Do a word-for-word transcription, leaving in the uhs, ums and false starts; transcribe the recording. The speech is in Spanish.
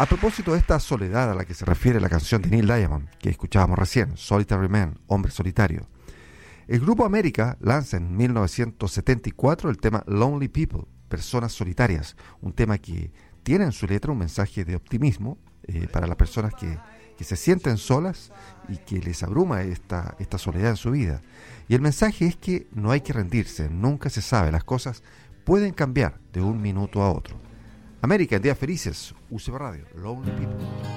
A propósito de esta soledad a la que se refiere la canción de Neil Diamond, que escuchábamos recién, Solitary Man, Hombre Solitario, el grupo América lanza en mil novecientos setenta y cuatro el tema Lonely People, Personas Solitarias, un tema que tiene en su letra un mensaje de optimismo eh, para las personas que, que se sienten solas y que les abruma esta, esta soledad en su vida. Y el mensaje es que no hay que rendirse, nunca se sabe, las cosas pueden cambiar de un minuto a otro. América en Días Felices, U C B Radio, Lonely People.